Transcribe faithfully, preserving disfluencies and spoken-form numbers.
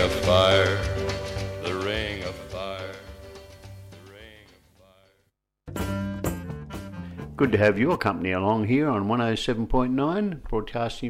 of fire, the ring of fire, the ring of fire. Good to have your company along here on one oh seven point nine, broadcasting